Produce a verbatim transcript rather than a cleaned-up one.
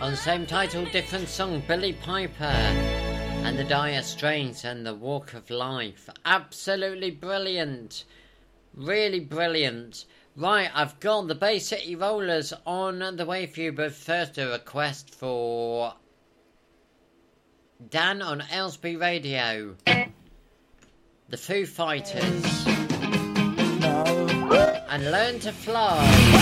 On the same title, different song, Billy Piper and the Dire Straits and the Walk of Life. Absolutely brilliant. Really brilliant. Right, I've got the Bay City Rollers on the way for you, but first a request for Dan on Aylesbury Radio. The Foo Fighters. And Learn to Fly.